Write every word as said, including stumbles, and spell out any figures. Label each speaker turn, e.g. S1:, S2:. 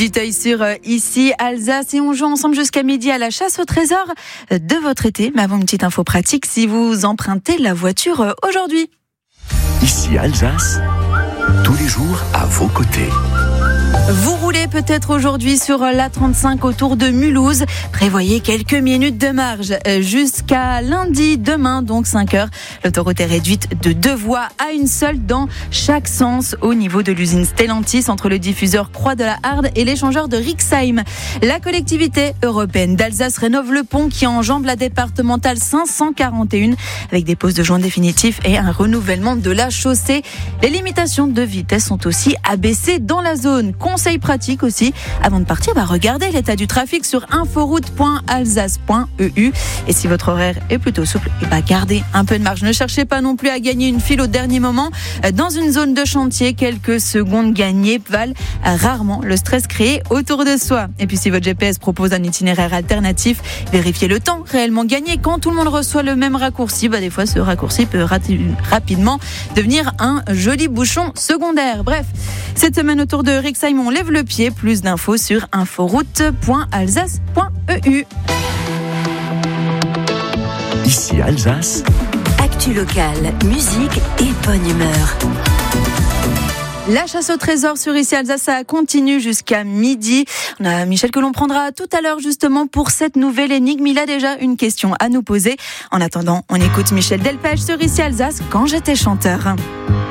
S1: Duteuil sur euh, ici Alsace et on joue ensemble jusqu'à midi à la chasse au trésor de votre été. Mais avant une petite info pratique, si vous empruntez la voiture euh, aujourd'hui.
S2: Ici Alsace, tous les jours à vos côtés.
S1: Vous roulez peut-être aujourd'hui sur l'A trente-cinq autour de Mulhouse. Prévoyez quelques minutes de marge jusqu'à lundi, demain, donc cinq heures. L'autoroute est réduite de deux voies à une seule dans chaque sens au niveau de l'usine Stellantis entre le diffuseur Croix de la Harde et l'échangeur de Rixheim. La collectivité européenne d'Alsace rénove le pont qui enjambe la départementale cinq cent quarante et un avec des poses de joints définitifs et un renouvellement de la chaussée. Les limitations de vitesse sont aussi abaissées dans la zone. Conseil pratique aussi, avant de partir, bah regardez l'état du trafic sur inforoute point alsace point e u. Et si votre horaire est plutôt souple, et bah gardez un peu de marge. Ne cherchez pas non plus à gagner une file au dernier moment. Dans une zone de chantier, quelques secondes gagnées valent rarement le stress créé autour de soi. Et puis si votre G P S propose un itinéraire alternatif, vérifiez le temps réellement gagné. Quand tout le monde reçoit le même raccourci, bah des fois ce raccourci peut rapidement devenir un joli bouchon secondaire. Bref, cette semaine autour de Rixheim, on lève le pied. Plus d'infos sur inforoute point alsace point e u.
S2: Ici Alsace.
S3: Actu locale, musique et bonne humeur.
S1: La chasse au trésor sur Ici Alsace, ça continue jusqu'à midi. On a Michel que l'on prendra tout à l'heure justement pour cette nouvelle énigme. Il a déjà une question à nous poser. En attendant, on écoute Michel Delpech sur Ici Alsace, Quand j'étais chanteur.